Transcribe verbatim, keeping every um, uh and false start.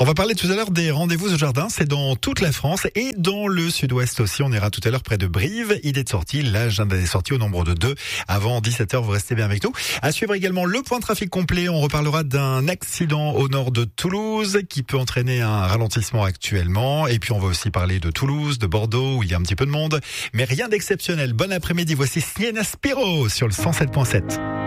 On va parler tout à l'heure des rendez-vous au jardin. C'est dans toute la France et dans le sud-ouest aussi. On ira tout à l'heure près de Brive. Idée de sortie, l'agenda des sorties au nombre de deux. Avant dix-sept heures, vous restez bien avec nous. À suivre également le point de trafic complet. On reparlera d'un accident au nord de Toulouse qui peut entraîner un ralentissement actuellement. Et puis on va aussi parler de Toulouse, de Bordeaux où il y a un petit peu de monde. Mais rien d'exceptionnel. Bon après-midi. Voici Sienna Spiro sur le cent sept point sept.